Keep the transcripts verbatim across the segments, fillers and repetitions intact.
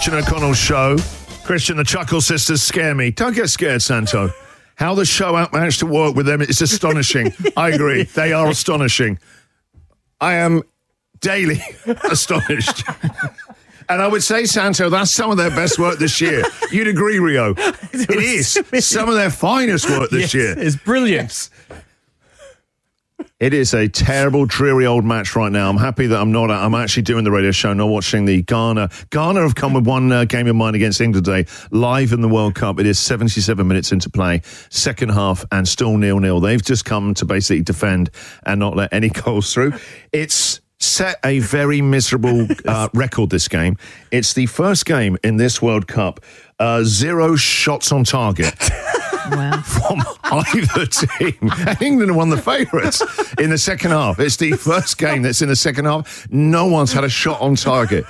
Christian O'Connell show. Christian, the Chuckle sisters scare me. Don't get scared, Santo. How the show out managed to work with them is astonishing. I agree. They are astonishing. I am daily astonished. And I would say, Santo, that's some of their best work this year. You'd agree, Rio. It is some of their finest work this yes, year. It's brilliant. It is a terrible, dreary old match right now. I'm happy that I'm not. I'm actually doing the radio show, not watching the Ghana. Ghana have come with one uh, game of mine against England today, live in the World Cup. It is seventy-seven minutes into play, second half, and still nil-nil. They've just come to basically defend and not let any goals through. It's set a very miserable uh, record, this game. It's the first game in this World Cup, uh, zero shots on target. Wow. From either team. And England won the favourites in the second half. It's the first game that's in the second half. No one's had a shot on target.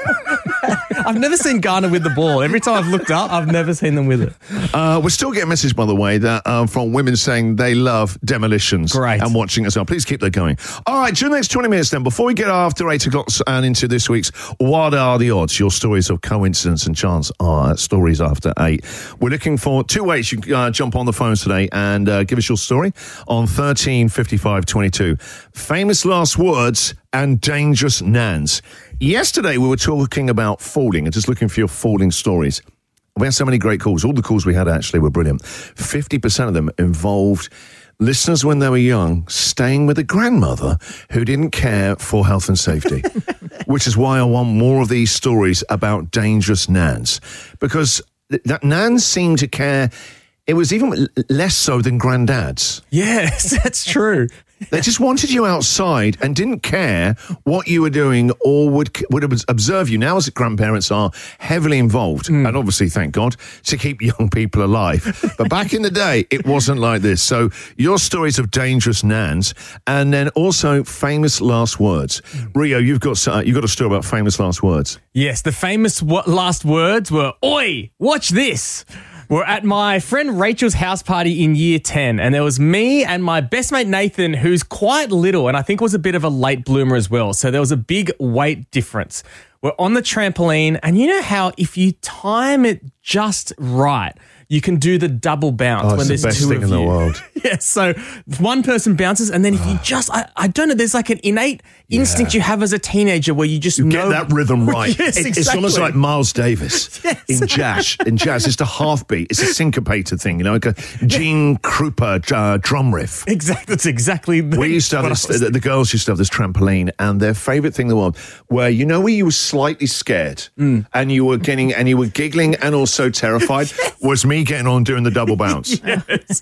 I've never seen Ghana with the ball. Every time I've looked up, I've never seen them with it. Uh, we're still getting a message, by the way, that um, from women saying they love demolitions. Great. And watching as well. Please keep that going. All right, during the next twenty minutes then, before we get after eight o'clock and into this week's What Are the Odds? Your stories of coincidence and chance are stories after eight. We're looking for two ways you can uh, jump on the phones today and uh, give us your story on thirteen fifty-five twenty-two. Famous last words and dangerous nans. Yesterday, we were talking about falling and just looking for your falling stories. We had so many great calls. All the calls we had actually were brilliant. fifty percent of them involved listeners when they were young staying with a grandmother who didn't care for health and safety, which is why I want more of these stories about dangerous nans. Because th- that nans seem to care. It was even l- less so than granddads. Yes, that's true. They just wanted you outside and didn't care what you were doing or would would observe you. Now, as grandparents are heavily involved, mm. and obviously, thank God, to keep young people alive. But back in the day, it wasn't like this. So your stories of dangerous nans and then also famous last words. Mm. Rio, you've got, uh, you've got a story about famous last words. Yes, the famous w- last words were, "Oi, watch this." We're at my friend Rachel's house party in year ten, and there was me and my best mate Nathan, who's quite little and I think was a bit of a late bloomer as well. So there was a big weight difference. We're on the trampoline, and you know how if you time it just right, you can do the double bounce oh, when there's the best two thing of in you. the world. Yeah, so one person bounces, and then if you just, I, I don't know, there's like an innate instinct yeah. you have as a teenager where you just you know. get that rhythm right. Yes, it, exactly. It's almost like Miles Davis yes. in jazz. In jazz, it's the half beat. It's a syncopated thing, you know, like a Gene Krupa uh, drum riff. Exactly, that's exactly. The, we used to have this. The, the girls used to have this trampoline, and their favourite thing in the world, where you know where you were slightly scared, mm. and you were getting, and you were giggling, and also terrified, yes. was me getting on doing the double bounce. Yes.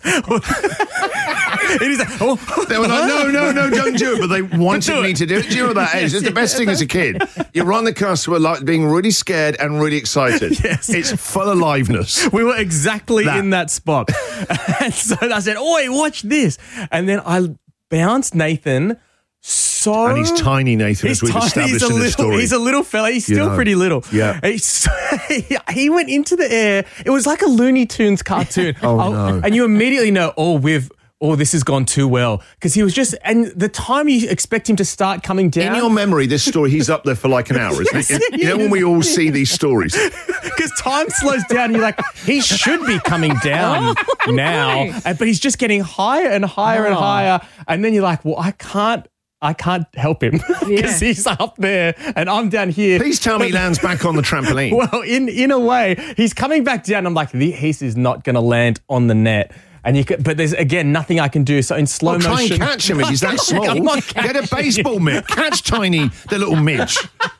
It is like, oh. They were like, no, no, no, don't do it. But they wanted me to do it. Do you know that age? Yes, it's the best thing as a kid. You're on the cusp of like being really scared and really excited. Yes. It's full of aliveness. We were exactly that. in that spot. And so I said, oi, watch this. And then I bounced Nathan so... And he's tiny, Nathan, as we've tiny, established he's a in little, this story. He's a little fella. He's You still know. pretty little. Yeah. He's, he went into the air. It was like a Looney Tunes cartoon. Oh, no. And you immediately know, oh, we've... Oh, this has gone too well. Because he was just, and the time you expect him to start coming down. In your memory, this story, he's up there for like an hour, isn't Yes, it? You know when we all see these stories? Because time slows down and you're like, he should be coming down Oh, now. no. And, but he's just getting higher and higher and Oh. higher. And then you're like, well, I can't, I can't help him. Because Yeah. he's up there and I'm down here. Please tell me he lands back on the trampoline. Well, in, in a way, he's coming back down. I'm like, this is not going to land on the net. And you can, but there's, again, nothing I can do. So in slow Well, try motion. and catch him if he's that small. I'm not Get a baseball mitt. Catch Tiny, the little midge.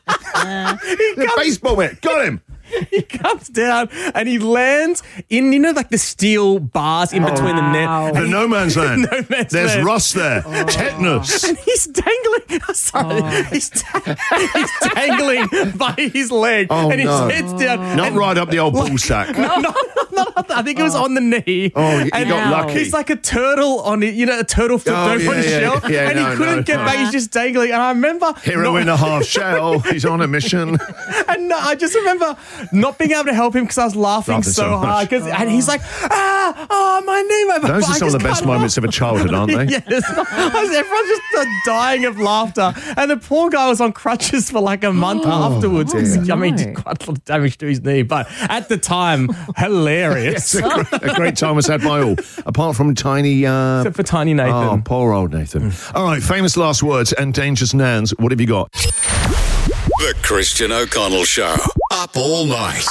The baseball mitt. Got him. He comes down and he lands in, you know, like the steel bars in between wow. the net. The no man's land. No man's There's land. rust there. Oh. Tetanus. And he's dangling. Sorry, Oh. he's, ta- he's dangling by his leg, Oh, and his no. head's down. Not and, right up the old ball sack. No, not, not, I think it was on the knee. Oh, you and got lucky. He's like a turtle on it, you know, a turtle foot Oh, on yeah, his yeah, shell. yeah, and no, he couldn't no, get no. back. He's just dangling. And I remember... Hero in a half shell. He's on a mission. And no, I just remember not being able to help him because I was laughing Laughing so, so much. hard. 'cause- And he's like, ah, oh, my knee. My Those I are some of just the best can't moments laugh. of a childhood, aren't they? Yes. Everyone's just uh, dying of laughter. And the poor guy was on crutches for like a month afterwards. 'cause, I mean, he did quite a lot of damage to his knee. But at the time, hilarious. It's a great, a great time was had by all, apart from tiny... Uh, Except for Tiny Nathan. oh, poor old Nathan. All right, famous last words and dangerous nouns. What have you got? The Christian O'Connell Show. Up all night.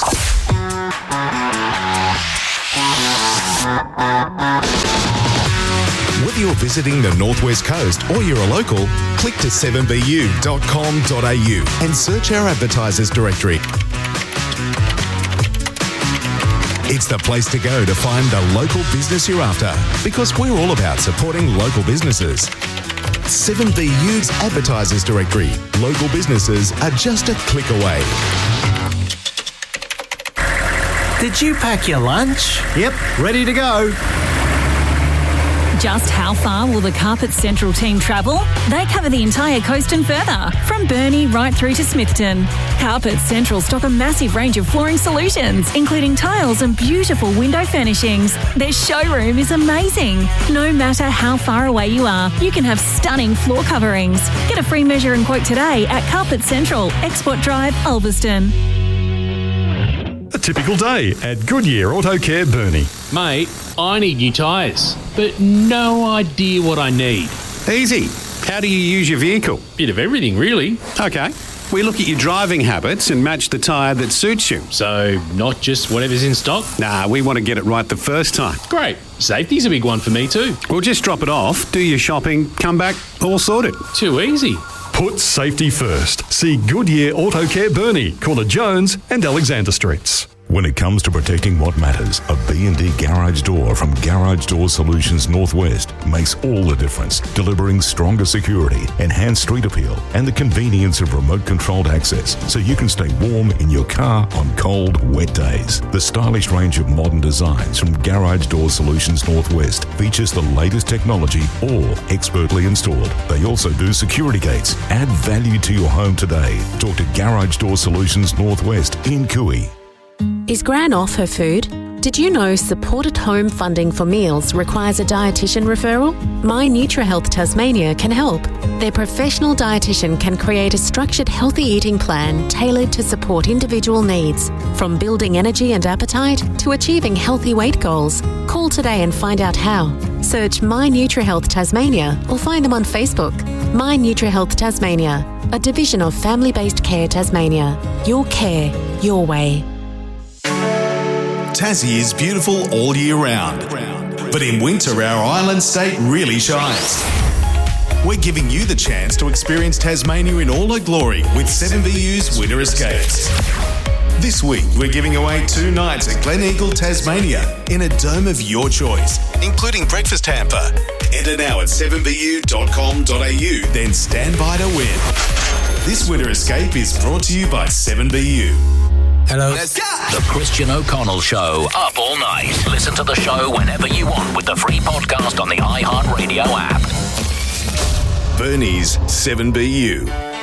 Whether you're visiting the Northwest Coast or you're a local, click to seven b u dot com dot a u and search our advertisers directory. It's the place to go to find the local business you're after, because we're all about supporting local businesses. seven B U's advertisers directory. Local businesses are just a click away. Did you pack your lunch? Yep, ready to go. Just how far will the Carpet Central team travel? They cover the entire coast and further, from Burnie right through to Smithton. Carpet Central stock a massive range of flooring solutions, including tiles and beautiful window furnishings. Their showroom is amazing. No matter how far away you are, you can have stunning floor coverings. Get a free measure and quote today at Carpet Central, Export Drive, Ulverston. A typical day at Goodyear Auto Care Burnie. Mate, I need new tyres, but no idea what I need. Easy. How do you use your vehicle? Bit of everything, really. Okay. We look at your driving habits and match the tyre that suits you. So, not just whatever's in stock? Nah, we want to get it right the first time. Great. Safety's a big one for me too. We'll just drop it off, do your shopping, come back, all sorted. Too easy. Put safety first. See Goodyear Auto Care Burnie, corner Jones and Alexander Streets. When it comes to protecting what matters, a B and D garage door from Garage Door Solutions Northwest makes all the difference, delivering stronger security, enhanced street appeal, and the convenience of remote-controlled access so you can stay warm in your car on cold, wet days. The stylish range of modern designs from Garage Door Solutions Northwest features the latest technology, all expertly installed. They also do security gates. Add value to your home today. Talk to Garage Door Solutions Northwest in Cooey. Is Gran off her food? Did you know supported home funding for meals requires a dietitian referral? My NutriHealth Tasmania can help. Their professional dietitian can create a structured healthy eating plan tailored to support individual needs, from building energy and appetite to achieving healthy weight goals. Call today and find out how. Search My NutriHealth Tasmania or find them on Facebook. My NutriHealth Tasmania, a division of Family-Based Care Tasmania. Your care, your way. Tassie is beautiful all year round, but in winter our island state really shines. We're giving you the chance to experience Tasmania in all her glory with seven B U's Winter Escapes. This week we're giving away two nights at Glen Eagle, Tasmania in a dome of your choice, including breakfast hamper. Enter now at seven b u dot com dot a u, then stand by to win. This Winter Escape is brought to you by seven B U. Hello. Let's go! The Christian O'Connell Show, up all night. Listen to the show whenever you want with the free podcast on the iHeartRadio app. Burnie's seven B U.